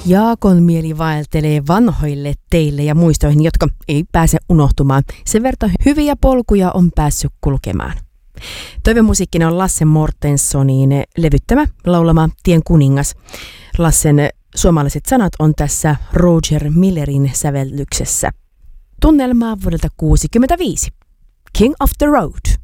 Jaakon mieli vaeltelee vanhoille teille ja muistoihin, jotka ei pääse unohtumaan. Sen verran hyviä polkuja on päässyt kulkemaan. Toivemusiikkina on Lasse Mortenssonin levyttämä laulama Tien kuningas. Lassen suomalaiset sanat on tässä Roger Millerin sävellyksessä. Tunnelmaa vuodelta 1965. King of the Road.